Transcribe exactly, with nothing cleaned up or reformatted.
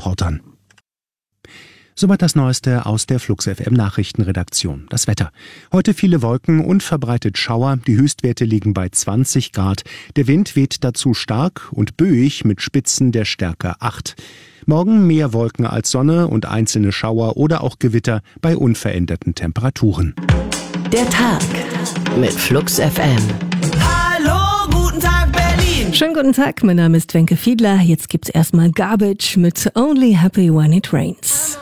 Reportern. Soweit das Neueste aus der Flux F M Nachrichtenredaktion. Das Wetter. Heute viele Wolken und verbreitet Schauer. Die Höchstwerte liegen bei zwanzig Grad. Der Wind weht dazu stark und böig mit Spitzen der Stärke acht. Morgen mehr Wolken als Sonne und einzelne Schauer oder auch Gewitter bei unveränderten Temperaturen. Der Tag mit Flux F M. Hallo, guten Tag Berlin. Schönen guten Tag, mein Name ist Wenke Fiedler. Jetzt gibt's erstmal Garbage mit Only Happy When It Rains.